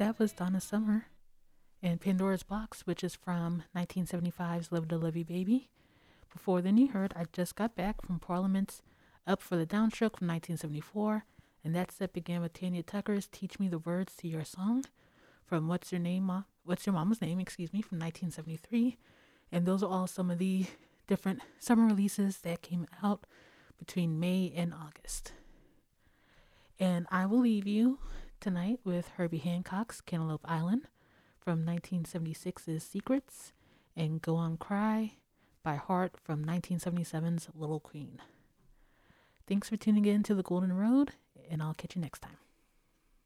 That was Donna Summer and Pandora's Box, which is from 1975's Live the Livy Baby. Before then, you heard I Just Got Back from Parliament's Up for the Downstroke from 1974. And that set began with Tanya Tucker's Teach Me the Words to Your Song from What's Your Mama's Name, from 1973. And those are all some of the different summer releases that came out between May and August. And I will leave you tonight with Herbie Hancock's Cantaloupe Island from 1976's Secrets and Go On Cry by Heart from 1977's Little Queen. Thanks for tuning in to The Golden Road, and I'll catch you next time.